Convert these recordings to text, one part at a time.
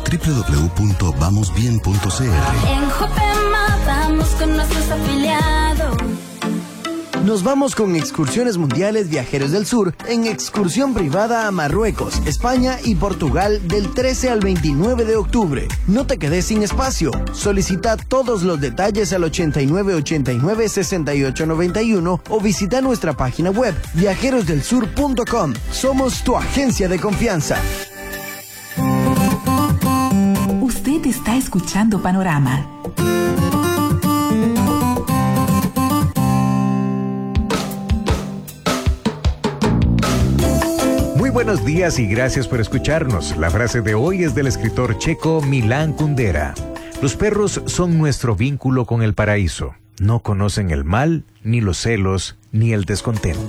www.vamosbien.cr. En Jopema vamos con nuestros afiliados. Nos vamos con Excursiones Mundiales Viajeros del Sur en excursión privada a Marruecos, España y Portugal del 13 al 29 de octubre. No te quedes sin espacio. Solicita todos los detalles al 8989-6891 o visita nuestra página web viajerosdelsur.com. Somos tu agencia de confianza. Usted está escuchando Panorama. Buenos días y gracias por escucharnos. La frase de hoy es del escritor checo Milan Kundera. Los perros son nuestro vínculo con el paraíso. No conocen el mal, ni los celos, ni el descontento.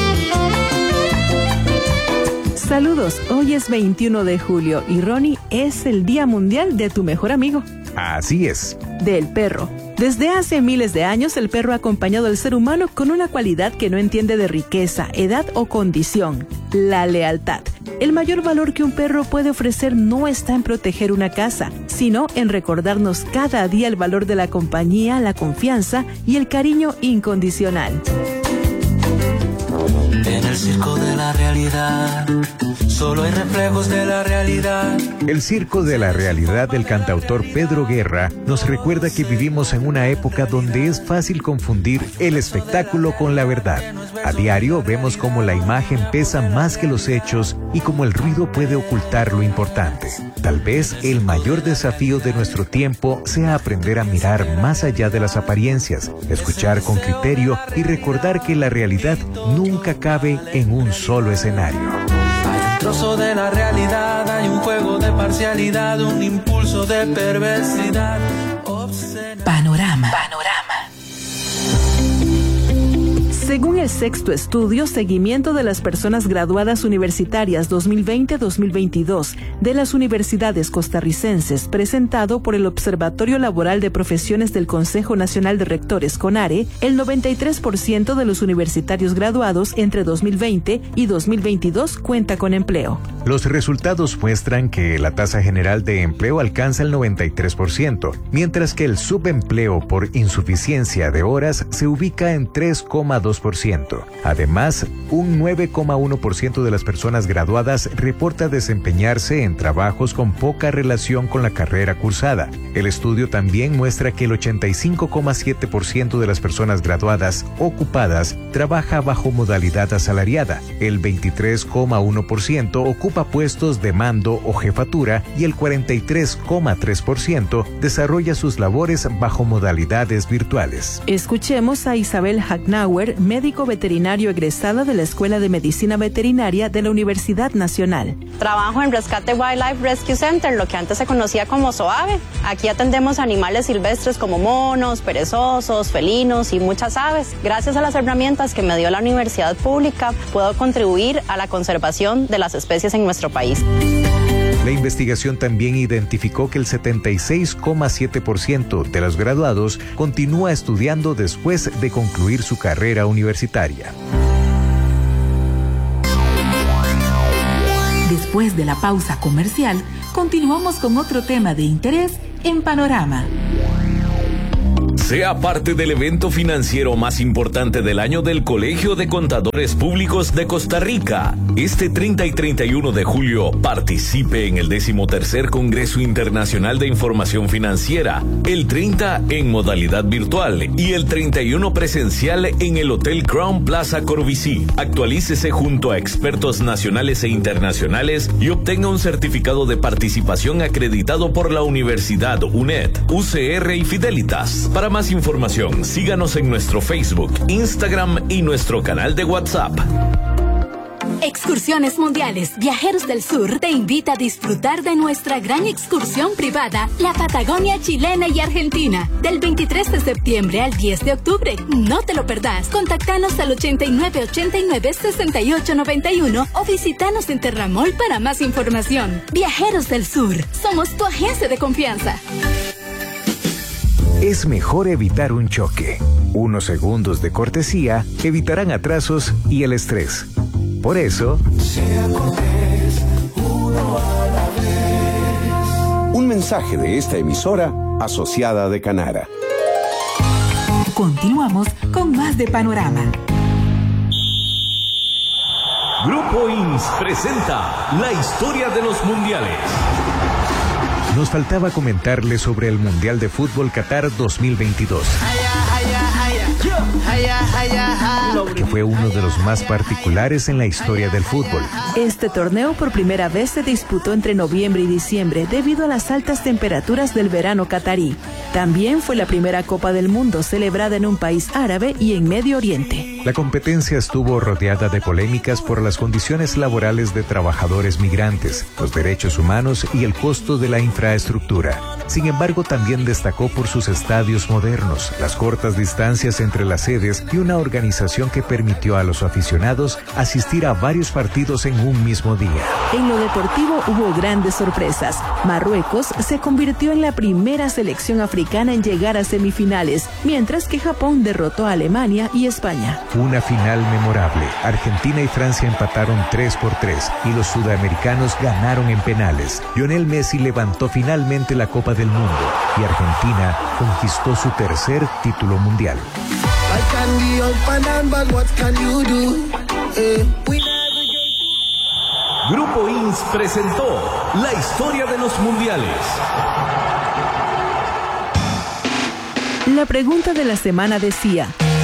Saludos, hoy es 21 de julio y Ronnie, es el Día Mundial de tu mejor amigo. Así es. Del perro. Desde hace miles de años, el perro ha acompañado al ser humano con una cualidad que no entiende de riqueza, edad o condición: la lealtad. El mayor valor que un perro puede ofrecer no está en proteger una casa, sino en recordarnos cada día el valor de la compañía, la confianza y el cariño incondicional. En el circo de la realidad, solo hay reflejos de la realidad. El circo de la realidad del cantautor Pedro Guerra nos recuerda que vivimos en una época donde es fácil confundir el espectáculo con la verdad. A diario vemos cómo la imagen pesa más que los hechos y cómo el ruido puede ocultar lo importante. Tal vez el mayor desafío de nuestro tiempo sea aprender a mirar más allá de las apariencias, escuchar con criterio y recordar que la realidad nunca cabe en un solo escenario. Hay un trozo de la realidad, hay un juego de parcialidad, un impulso de perversidad. Panorama. Según el sexto estudio Seguimiento de las Personas Graduadas Universitarias 2020-2022 de las universidades costarricenses, presentado por el Observatorio Laboral de Profesiones del Consejo Nacional de Rectores CONARE, el 93% de los universitarios graduados entre 2020 y 2022 cuenta con empleo. Los resultados muestran que la tasa general de empleo alcanza el 93%, mientras que el subempleo por insuficiencia de horas se ubica en 3,2%. Además, un 9,1% de las personas graduadas reporta desempeñarse en trabajos con poca relación con la carrera cursada. El estudio también muestra que el 85,7% de las personas graduadas ocupadas trabaja bajo modalidad asalariada, el 23,1% ocupa puestos de mando o jefatura y el 43,3% desarrolla sus labores bajo modalidades virtuales. Escuchemos a Isabel Hagnauer, médico veterinario egresada de la Escuela de Medicina Veterinaria de la Universidad Nacional. Trabajo en Rescate Wildlife Rescue Center, lo que antes se conocía como SOAVE. Aquí atendemos animales silvestres como monos, perezosos, felinos y muchas aves. Gracias a las herramientas que me dio la universidad pública, puedo contribuir a la conservación de las especies en nuestro país. La investigación también identificó que el 76,7% de los graduados continúa estudiando después de concluir su carrera universitaria. Después de la pausa comercial, continuamos con otro tema de interés en Panorama. Sea parte del evento financiero más importante del año del Colegio de Contadores Públicos de Costa Rica. Este 30 y 31 de julio, participe en el 13º Congreso Internacional de Información Financiera, el 30 en modalidad virtual y el 31 presencial en el Hotel Crown Plaza Corvisí. Actualícese junto a expertos nacionales e internacionales y obtenga un certificado de participación acreditado por la Universidad UNED, UCR y Fidelitas. Para más información, síganos en nuestro Facebook, Instagram y nuestro canal de WhatsApp. Excursiones Mundiales Viajeros del Sur te invita a disfrutar de nuestra gran excursión privada, la Patagonia chilena y argentina, del 23 de septiembre al 10 de octubre. No te lo perdás. Contactanos al 8989-6891 o visitanos en Terramol para más información. Viajeros del Sur, somos tu agencia de confianza. Es mejor evitar un choque. Unos segundos de cortesía evitarán atrasos y el estrés. Por eso, sea cortés, uno a la vez. mensaje de esta emisora asociada de Canara. Continuamos con más de Panorama. Grupo INS presenta la historia de los mundiales. Nos faltaba comentarles sobre el Mundial de Fútbol Qatar 2022, que fue uno de los más particulares en la historia del fútbol. Este torneo por primera vez se disputó entre noviembre y diciembre debido a las altas temperaturas del verano catarí. También fue la primera Copa del Mundo celebrada en un país árabe y en Medio Oriente. La competencia estuvo rodeada de polémicas por las condiciones laborales de trabajadores migrantes, los derechos humanos y el costo de la infraestructura. Sin embargo, también destacó por sus estadios modernos, las cortas distancias entre las sedes y una organización que permitió a los aficionados asistir a varios partidos en un mismo día. En lo deportivo hubo grandes sorpresas. Marruecos se convirtió en la primera selección africana en llegar a semifinales, mientras que Japón derrotó a Alemania y España. Una final memorable. Argentina y Francia empataron 3-3 y los sudamericanos ganaron en penales. Lionel Messi levantó finalmente la Copa del Mundo y Argentina conquistó su tercer título mundial. Grupo INS presentó la historia de los mundiales. La pregunta de la semana decía: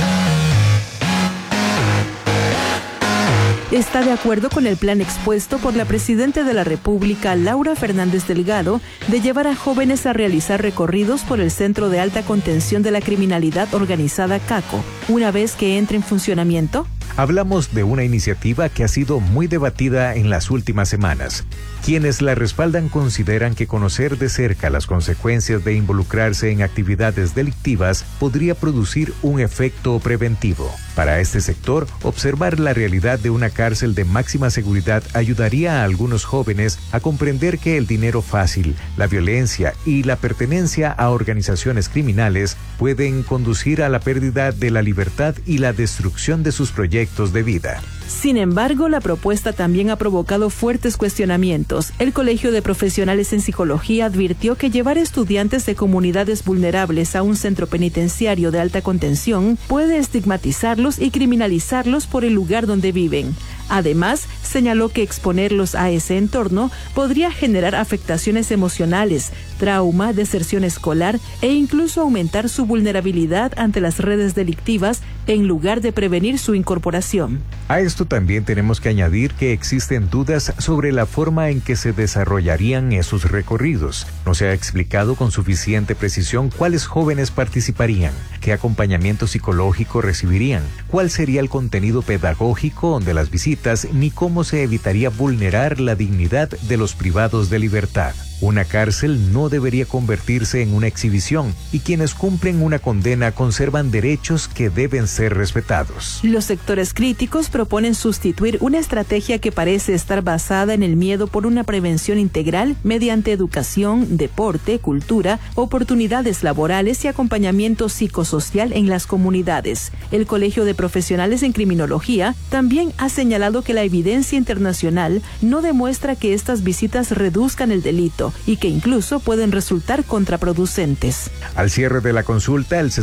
¿está de acuerdo con el plan expuesto por la Presidenta de la República, Laura Fernández Delgado, de llevar a jóvenes a realizar recorridos por el Centro de Alta Contención de la Criminalidad Organizada CACO, una vez que entre en funcionamiento? Hablamos de una iniciativa que ha sido muy debatida en las últimas semanas. Quienes la respaldan consideran que conocer de cerca las consecuencias de involucrarse en actividades delictivas podría producir un efecto preventivo. Para este sector, observar la realidad de una cárcel de máxima seguridad ayudaría a algunos jóvenes a comprender que el dinero fácil, la violencia y la pertenencia a organizaciones criminales pueden conducir a la pérdida de la libertad y la destrucción de sus proyectos de vida. Sin embargo, la propuesta también ha provocado fuertes cuestionamientos. El Colegio de Profesionales en Psicología advirtió que llevar estudiantes de comunidades vulnerables a un centro penitenciario de alta contención puede estigmatizarlos y criminalizarlos por el lugar donde viven. Además, señaló que exponerlos a ese entorno podría generar afectaciones emocionales, trauma, deserción escolar e incluso aumentar su vulnerabilidad ante las redes delictivas en lugar de prevenir su incorporación. A esto también tenemos que añadir que existen dudas sobre la forma en que se desarrollarían esos recorridos. No se ha explicado con suficiente precisión cuáles jóvenes participarían, qué acompañamiento psicológico recibirían, cuál sería el contenido pedagógico de las visitas, ni cómo se evitaría vulnerar la dignidad de los privados de libertad. Una cárcel no debería convertirse en una exhibición y quienes cumplen una condena conservan derechos que deben ser respetados. Los sectores críticos proponen sustituir una estrategia que parece estar basada en el miedo por una prevención integral mediante educación, deporte, cultura, oportunidades laborales y acompañamiento psicosocial en las comunidades. El Colegio de Profesionales en Criminología también ha señalado que la evidencia internacional no demuestra que estas visitas reduzcan el delito y que incluso pueden resultar contraproducentes. Al cierre de la consulta, el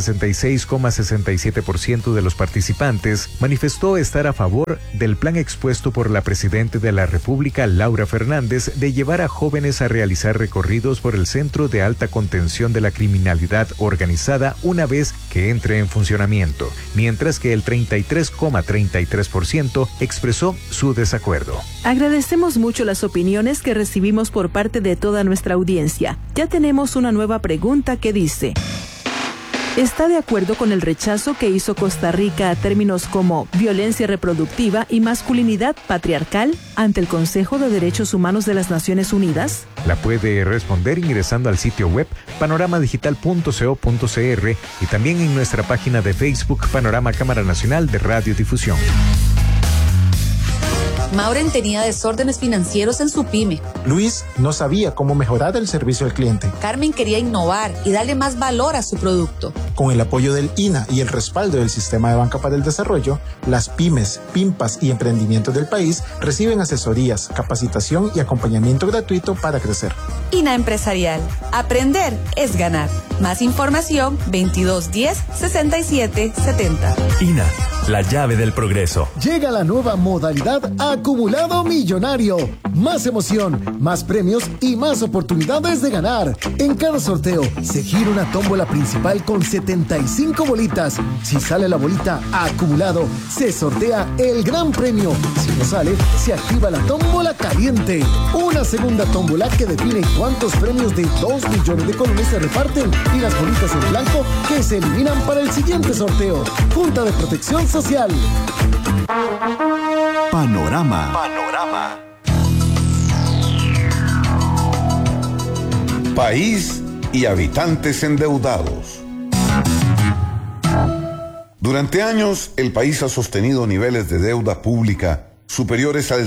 66,67% de los participantes manifestó estar a favor del plan expuesto por la Presidenta de la República, Laura Fernández, de llevar a jóvenes a realizar recorridos por el Centro de Alta Contención de la Criminalidad Organizada una vez que entre en funcionamiento, mientras que el 33,33% expresó su desacuerdo. Agradecemos mucho las opiniones que recibimos por parte de toda nuestra audiencia. Ya tenemos una nueva pregunta que dice: ¿está de acuerdo con el rechazo que hizo Costa Rica a términos como violencia reproductiva y masculinidad patriarcal ante el Consejo de Derechos Humanos de las Naciones Unidas? La puede responder ingresando al sitio web panoramadigital.co.cr y también en nuestra página de Facebook Panorama Cámara Nacional de Radiodifusión. Mauren tenía desórdenes financieros en su pyme. Luis no sabía cómo mejorar el servicio al cliente. Carmen quería innovar y darle más valor a su producto. Con el apoyo del INA y el respaldo del Sistema de Banca para el Desarrollo, las pymes, PYMPAS y emprendimientos del país reciben asesorías, capacitación y acompañamiento gratuito para crecer. INA Empresarial. Aprender es ganar. Más información 2210-6770. INA, la llave del progreso. Llega la nueva modalidad Acumulado Millonario. Más emoción, más premios y más oportunidades de ganar. En cada sorteo se gira una tómbola principal con 75 bolitas. Si sale la bolita acumulado, se sortea el gran premio. Si no sale, se activa la tómbola caliente. Una segunda tómbola que define cuántos premios de 2 millones de colones se reparten y las bolitas en blanco que se eliminan para el siguiente sorteo. Junta de Protección Social. Panorama. País y habitantes endeudados. Durante años, el país ha sostenido niveles de deuda pública superiores al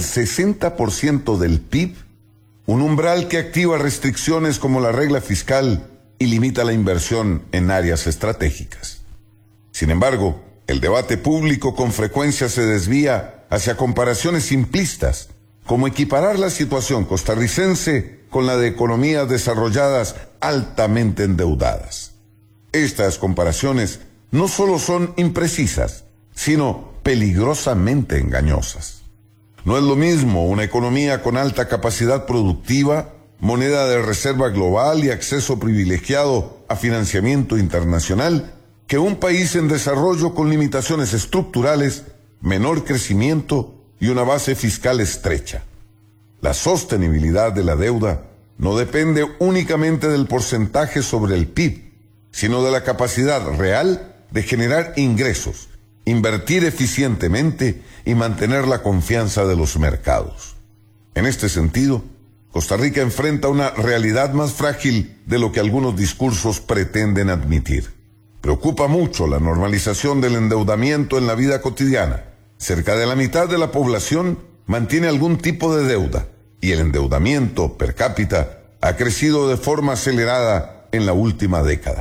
60% del PIB, un umbral que activa restricciones como la regla fiscal y limita la inversión en áreas estratégicas. Sin embargo, el debate público con frecuencia se desvía hacia comparaciones simplistas, como equiparar la situación costarricense con la de economías desarrolladas altamente endeudadas. Estas comparaciones no solo son imprecisas, sino peligrosamente engañosas. No es lo mismo una economía con alta capacidad productiva, moneda de reserva global y acceso privilegiado a financiamiento internacional, que un país en desarrollo con limitaciones estructurales, menor crecimiento y una base fiscal estrecha. La sostenibilidad de la deuda no depende únicamente del porcentaje sobre el PIB, sino de la capacidad real de generar ingresos, invertir eficientemente y mantener la confianza de los mercados. En este sentido, Costa Rica enfrenta una realidad más frágil de lo que algunos discursos pretenden admitir. Preocupa mucho la normalización del endeudamiento en la vida cotidiana. Cerca de la mitad de la población mantiene algún tipo de deuda y el endeudamiento per cápita ha crecido de forma acelerada en la última década.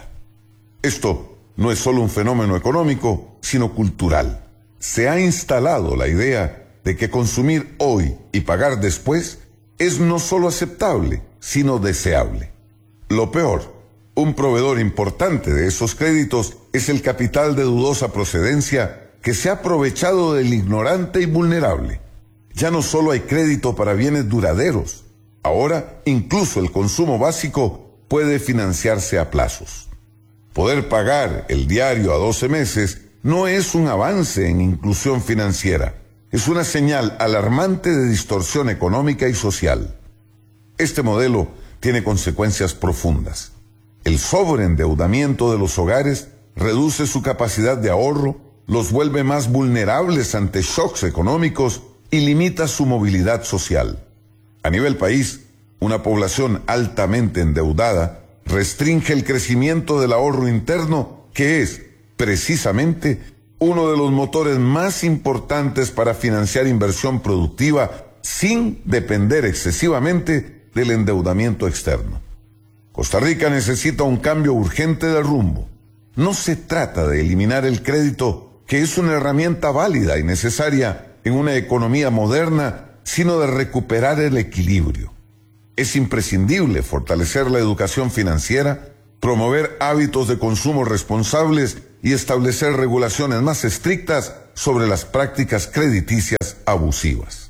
Esto no es solo un fenómeno económico, sino cultural. Se ha instalado la idea de que consumir hoy y pagar después es no solo aceptable, sino deseable. Lo peor, un proveedor importante de esos créditos es el capital de dudosa procedencia que se ha aprovechado del ignorante y vulnerable. Ya no solo hay crédito para bienes duraderos, ahora incluso el consumo básico puede financiarse a plazos. Poder pagar el diario a 12 meses no es un avance en inclusión financiera, es una señal alarmante de distorsión económica y social. Este modelo tiene consecuencias profundas. El sobreendeudamiento de los hogares reduce su capacidad de ahorro, los vuelve más vulnerables ante shocks económicos y limita su movilidad social. A nivel país, una población altamente endeudada restringe el crecimiento del ahorro interno, que es, precisamente, uno de los motores más importantes para financiar inversión productiva sin depender excesivamente del endeudamiento externo. Costa Rica necesita un cambio urgente de rumbo. No se trata de eliminar el crédito, que es una herramienta válida y necesaria en una economía moderna, sino de recuperar el equilibrio. Es imprescindible fortalecer la educación financiera, promover hábitos de consumo responsables y establecer regulaciones más estrictas sobre las prácticas crediticias abusivas.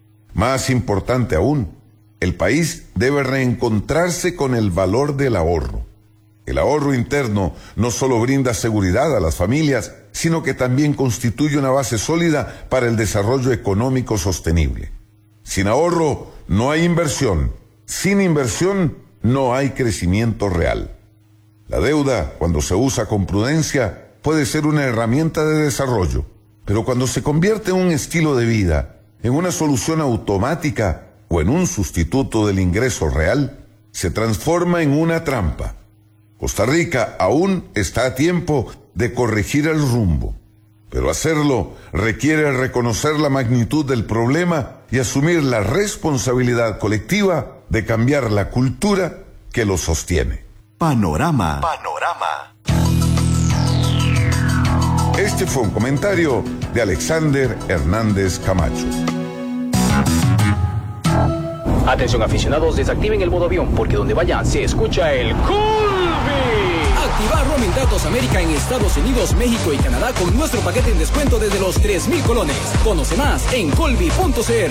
Más importante aún, el país debe reencontrarse con el valor del ahorro. El ahorro interno no solo brinda seguridad a las familias, sino que también constituye una base sólida para el desarrollo económico sostenible. Sin ahorro no hay inversión, sin inversión no hay crecimiento real. La deuda, cuando se usa con prudencia, puede ser una herramienta de desarrollo, pero cuando se convierte en un estilo de vida, en una solución automática o en un sustituto del ingreso real, se transforma en una trampa. Costa Rica aún está a tiempo de corregir el rumbo, pero hacerlo requiere reconocer la magnitud del problema y asumir la responsabilidad colectiva de cambiar la cultura que lo sostiene. Panorama. Este fue un comentario de Alexander Hernández Camacho. Atención aficionados, desactiven el modo avión porque donde vayan se escucha el Colby. Activar roaming datos América en Estados Unidos, México y Canadá con nuestro paquete en descuento desde los 3,000 colones. Conoce más en colby.cr.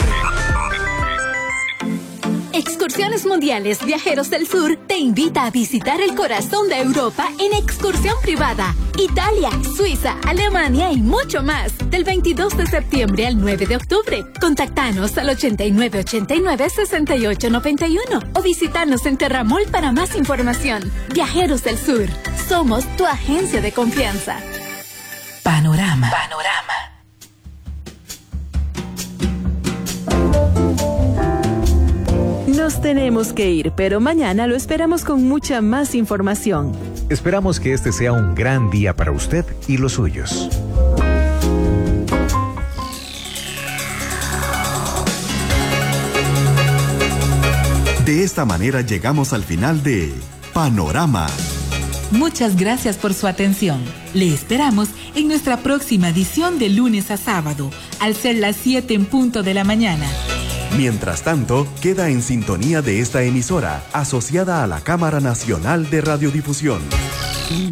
Excursiones Mundiales Viajeros del Sur te invita a visitar el corazón de Europa en excursión privada. Italia, Suiza, Alemania y mucho más. Del 22 de septiembre al 9 de octubre. Contactanos al 8989-6891 o visitanos en Terramol para más información. Viajeros del Sur. Somos tu agencia de confianza. Panorama. Nos tenemos que ir, pero mañana lo esperamos con mucha más información. Esperamos que este sea un gran día para usted y los suyos. De esta manera llegamos al final de Panorama. Muchas gracias por su atención. Le esperamos en nuestra próxima edición de lunes a sábado, al ser las 7 en punto de la mañana. Mientras tanto, queda en sintonía de esta emisora, asociada a la Cámara Nacional de Radiodifusión.